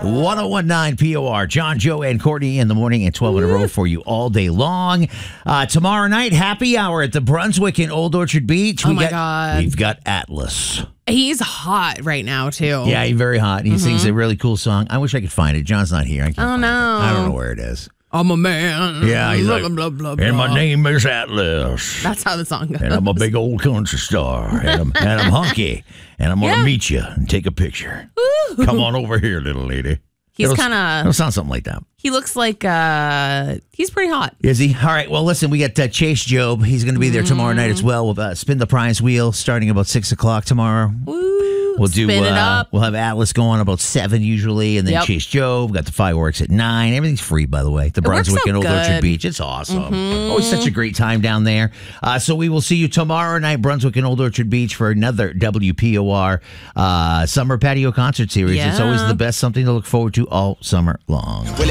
1019 POR. John, Joe, and Courtney in the morning and 12 in a row for you all day long. Tomorrow night, happy hour at the Brunswick in Old Orchard Beach. Oh, my God. We've got Atlas. He's hot right now, too. Yeah, he's very hot. He sings a really cool song. I wish I could find it. John's not here. I can't find it. I don't know where it is. I'm a man. Yeah, he's like, blah, blah, blah, and my blah. name is Atlas. That's how the song goes. And I'm a big old country star. And I'm hunky. And I'm going to meet you and take a picture. Ooh. Come on over here, little lady. He's kind of... It'll sound something like that. He looks like... he's pretty hot. Is he? All right. Well, listen, we got Chase Job. He's going to be there tomorrow night as well. We'll spin the prize wheel starting about 6 o'clock tomorrow. Woo. We'll do. Spin it up. We'll have Atlas going about 7 usually, and then Chase Job. Got the fireworks at 9. Everything's free, by the way. The Brunswick and Old Orchard Beach. It's awesome. Always such a great time down there. So we will see you tomorrow night, Brunswick and Old Orchard Beach, for another WPOR Summer Patio Concert Series. It's always the best, something to look forward to all summer long.